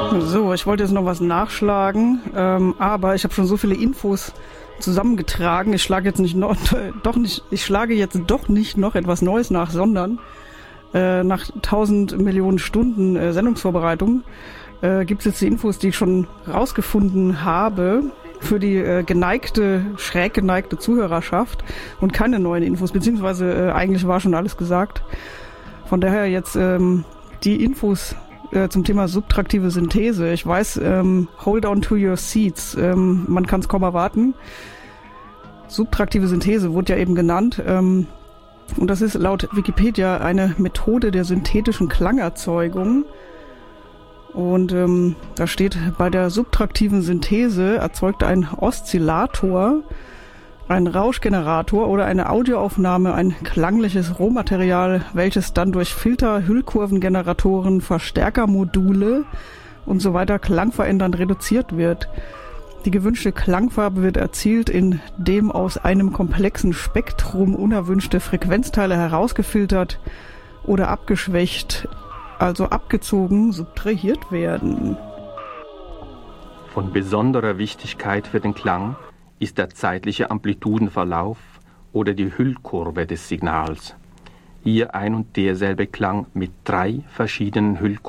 So, ich wollte jetzt noch was nachschlagen, aber ich habe schon so viele Infos zusammengetragen. Ich schlage jetzt doch nicht noch etwas Neues nach, sondern nach 1000 Millionen Stunden Sendungsvorbereitung gibt es jetzt die Infos, die ich schon rausgefunden habe für die schräg geneigte Zuhörerschaft und keine neuen Infos, beziehungsweise eigentlich war schon alles gesagt. Von daher jetzt die Infos zum Thema subtraktive Synthese. Ich weiß, hold on to your seats. Man kann es kaum erwarten. Subtraktive Synthese wurde ja eben genannt. Und das ist laut Wikipedia eine Methode der synthetischen Klangerzeugung. Und da steht, bei der subtraktiven Synthese erzeugt ein Oszillator, ein Rauschgenerator oder eine Audioaufnahme ein klangliches Rohmaterial, welches dann durch Filter, Hüllkurvengeneratoren, Verstärkermodule und so weiter klangverändernd reduziert wird. Die gewünschte Klangfarbe wird erzielt, indem aus einem komplexen Spektrum unerwünschte Frequenzteile herausgefiltert oder abgeschwächt, also abgezogen, subtrahiert werden. Von besonderer Wichtigkeit für den Klang ist der zeitliche Amplitudenverlauf oder die Hüllkurve des Signals. Hier ein und derselbe Klang mit 3 verschiedenen Hüllkurven